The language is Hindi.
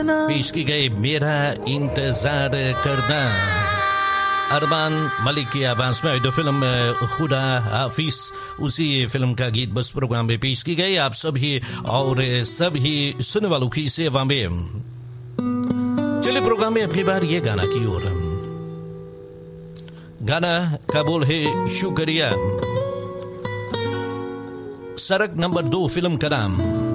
पेश की गई मेरा इंतजार करना, अरमान मलिक की आवाज में जो फिल्म खुदा हाफिज, उसी फिल्म का गीत बस प्रोग्राम में पेश की गई आप सभी और सभी सुनने वालों की सेवा में। चलिए प्रोग्राम में अपनी बार ये गाना की ओर। गाना का बोल है शुक्रिया, सड़क नंबर 2 फिल्म का नाम।